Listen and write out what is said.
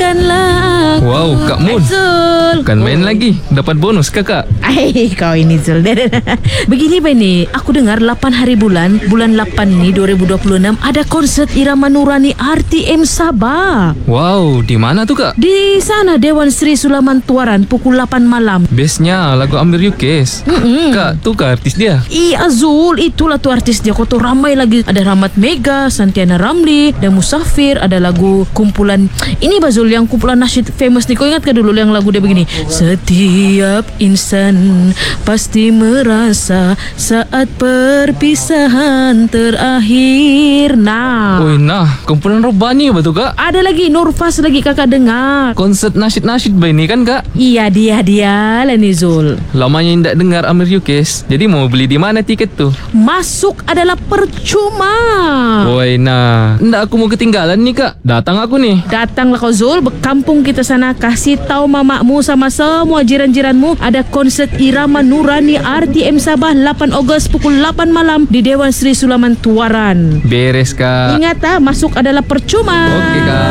berikanlah aku. Wow, Kak Mun. Zul. Bukan main lagi. Dapat bonus kakak. Kau ini Zul. Begini Bani, aku dengar 8 hari bulan 8 ni 2026 ada konsert irama Nurani RTM Sabah. Wow, di mana tuh kak? Di sana Dewan Sri Sulaman Tuaran pukul 8 malam. Bestnya lagu Amir Yukes. Kak, tuh kak artis dia. Iya Zul, itulah tuh artis dia. Kau tuh ramai lagi. Ada Rahmat Mega, Santiana Ramli, dan Musafir. Ada lagu kumpulan ini Bazul, yang kumpulan nasyid famous nih. Kau ingat ke dulu yang lagu dia begini? Setiap insan pasti merasa saat perpisahan terakhir. Nah, kumpulan Robani apa tuh kak? ada lagi Nurfas lagi kakak dengar. Konsert nasyid-nasyid ba ini kan kak? Iya dia lah nih Zul. Lamanya tidak dengar Amir Yukes. Jadi mau beli di mana tiket tuh? Masuk adalah percuma. Woi ndak aku mau ketinggalan nih kak. Datang aku nih. Datanglah kau Zul, kampung kita sana. Kasih tahu mamamu sama semua jiran-jiranmu ada konsert irama Nurani RTM Sabah 8 Ogos pukul 8 malam di Dewan Sri Sulaman Tuaran. Beres kak. Ingat masuk adalah percuma. Oke kak.